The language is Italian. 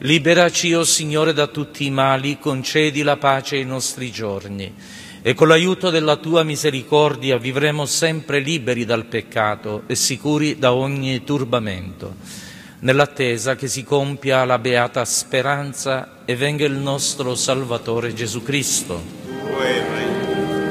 Liberaci, o Signore, da tutti i mali, concedi la pace ai nostri giorni e con l'aiuto della Tua misericordia vivremo sempre liberi dal peccato e sicuri da ogni turbamento, nell'attesa che si compia la beata speranza e venga il nostro Salvatore Gesù Cristo.